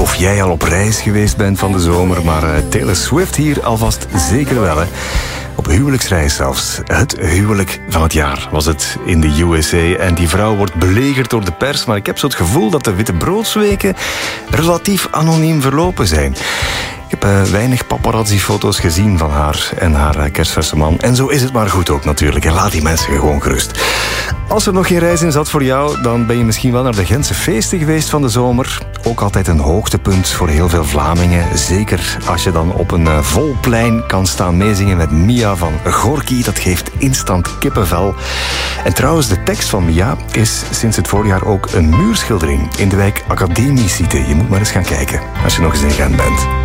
of jij al op reis geweest bent van de zomer, maar Taylor Swift hier alvast zeker wel, hè. Op huwelijksreis zelfs. Het huwelijk van het jaar was het in de USA. En die vrouw wordt belegerd door de pers, maar ik heb zo het gevoel dat de wittebroodsweken relatief anoniem verlopen zijn. Ik heb weinig paparazzi-foto's gezien van haar en haar kerstverse man. En zo is het maar goed ook natuurlijk. En laat die mensen gewoon gerust. Als er nog geen reis in zat voor jou, dan ben je misschien wel naar de Gentse feesten geweest van de zomer. Ook altijd een hoogtepunt voor heel veel Vlamingen. Zeker als je dan op een vol plein kan staan meezingen met Mia van Gorky. Dat geeft instant kippenvel. En trouwens, de tekst van Mia is sinds het voorjaar ook een muurschildering in de wijk Academiecite. Je moet maar eens gaan kijken als je nog eens in Gent bent.